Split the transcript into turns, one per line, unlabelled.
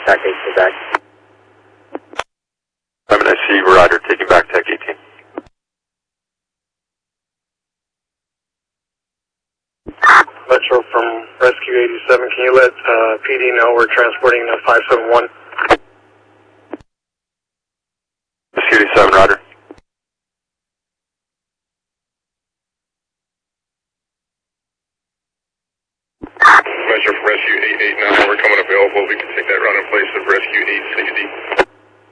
TAC 18 back.
I'm an SC Rider taking back TAC 18.
Metro from Rescue 87, can you let PD know we're transporting 571?
Rescue 87 Rider.
Metro from Rescue 889, we're coming available. We can take that run in place of Rescue 860.